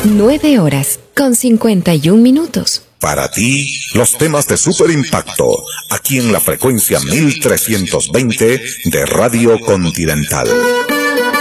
9:51. Para ti, los temas de super impacto, aquí en la frecuencia 1320 de Radio Continental.